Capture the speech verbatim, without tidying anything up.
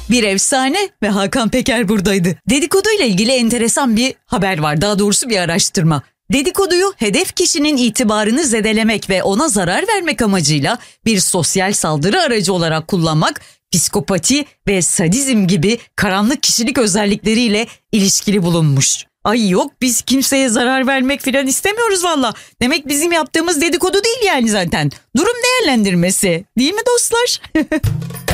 Bir efsane ve Hakan Peker buradaydı. Dedikoduyla ilgili enteresan bir haber var, daha doğrusu bir araştırma. Dedikoduyu hedef kişinin itibarını zedelemek ve ona zarar vermek amacıyla bir sosyal saldırı aracı olarak kullanmak, psikopati ve sadizm gibi karanlık kişilik özellikleriyle ilişkili bulunmuş. Ay yok, biz kimseye zarar vermek filan istemiyoruz valla. Demek bizim yaptığımız dedikodu değil yani zaten. Durum değerlendirmesi, değil mi dostlar?